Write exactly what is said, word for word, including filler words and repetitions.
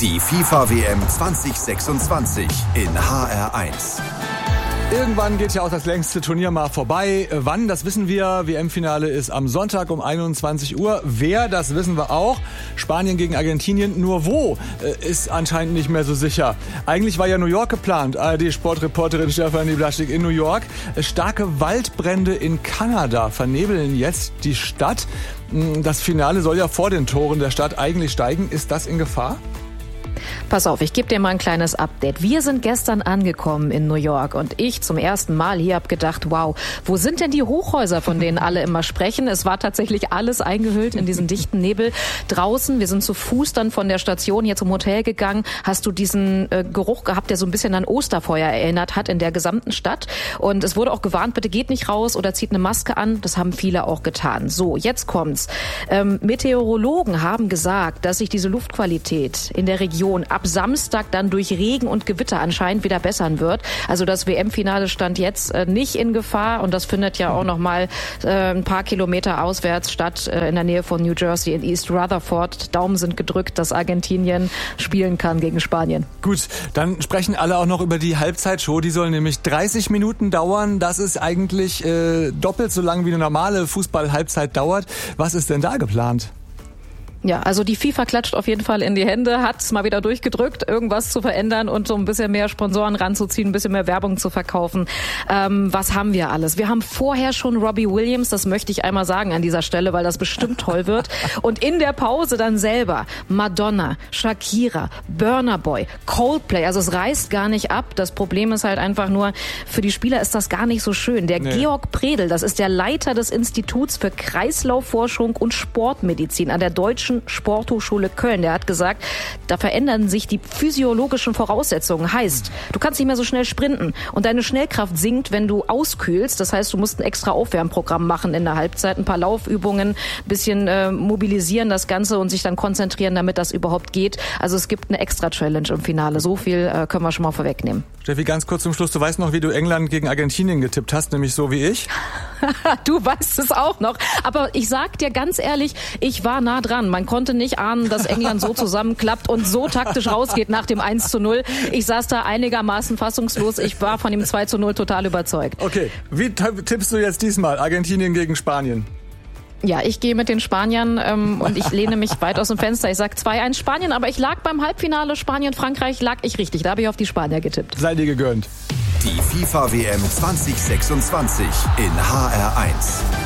Die FIFA-W M zwanzig sechsundzwanzig in H R eins. Irgendwann geht ja auch das längste Turnier mal vorbei. Wann, das wissen wir. W M-Finale ist am Sonntag um einundzwanzig Uhr. Wer, das wissen wir auch. Spanien gegen Argentinien. Nur wo, ist anscheinend nicht mehr so sicher. Eigentlich war ja New York geplant. A R D-Sportreporterin Stefanie Blaschik in New York. Starke Waldbrände in Kanada vernebeln jetzt die Stadt. Das Finale soll ja vor den Toren der Stadt eigentlich steigen. Ist das in Gefahr? Pass auf, ich gebe dir mal ein kleines Update. Wir sind gestern angekommen in New York und ich zum ersten Mal hier habe gedacht, wow, wo sind denn die Hochhäuser, von denen alle immer sprechen? Es war tatsächlich alles eingehüllt in diesen dichten Nebel draußen. Wir sind zu Fuß dann von der Station hier zum Hotel gegangen. Hast du diesen äh, Geruch gehabt, der so ein bisschen an Osterfeuer erinnert hat in der gesamten Stadt? Und es wurde auch gewarnt, bitte geht nicht raus oder zieht eine Maske an. Das haben viele auch getan. So, jetzt kommt's. Ähm, Meteorologen haben gesagt, dass sich diese Luftqualität in der Region ab Samstag dann durch Regen und Gewitter anscheinend wieder bessern wird. Also das W M-Finale stand jetzt äh, nicht in Gefahr und das findet ja auch noch mal äh, ein paar Kilometer auswärts statt, äh, in der Nähe von New Jersey in East Rutherford. Daumen sind gedrückt, dass Argentinien spielen kann gegen Spanien. Gut, dann sprechen alle auch noch über die Halbzeitshow. Die soll nämlich dreißig Minuten dauern. Das ist eigentlich äh, doppelt so lang wie eine normale Fußball-Halbzeit dauert. Was ist denn da geplant? Ja, also die FIFA klatscht auf jeden Fall in die Hände, hat's mal wieder durchgedrückt, irgendwas zu verändern und so ein bisschen mehr Sponsoren ranzuziehen, ein bisschen mehr Werbung zu verkaufen. Ähm, was haben wir alles? Wir haben vorher schon Robbie Williams, das möchte ich einmal sagen an dieser Stelle, weil das bestimmt toll wird. Und in der Pause dann selber Madonna, Shakira, Burna Boy, Coldplay. Also es reißt gar nicht ab. Das Problem ist halt einfach nur, für die Spieler ist das gar nicht so schön. Der nee. Georg Predel, das ist der Leiter des Instituts für Kreislaufforschung und Sportmedizin an der Deutschen Sporthochschule Köln. Der hat gesagt, da verändern sich die physiologischen Voraussetzungen. Heißt, du kannst nicht mehr so schnell sprinten und deine Schnellkraft sinkt, wenn du auskühlst. Das heißt, du musst ein extra Aufwärmprogramm machen in der Halbzeit, ein paar Laufübungen, ein bisschen äh, mobilisieren das Ganze und sich dann konzentrieren, damit das überhaupt geht. Also es gibt eine extra Challenge im Finale. So viel äh, können wir schon mal vorwegnehmen. Steffi, ganz kurz zum Schluss. Du weißt noch, wie du England gegen Argentinien getippt hast, nämlich so wie ich? Du weißt es auch noch. Aber ich sag dir ganz ehrlich, ich war nah dran. Man konnte nicht ahnen, dass England so zusammenklappt und so taktisch rausgeht nach dem eins zu null. Ich saß da einigermaßen fassungslos. Ich war von dem zwei zu null total überzeugt. Okay, wie tippst du jetzt diesmal Argentinien gegen Spanien? Ja, ich gehe mit den Spaniern ähm, und ich lehne mich weit aus dem Fenster. Ich sag zwei eins Spanien, aber ich lag beim Halbfinale Spanien-Frankreich, lag ich richtig. Da habe ich auf die Spanier getippt. Sei dir gegönnt. Die FIFA-W M zwanzig sechsundzwanzig in H R eins.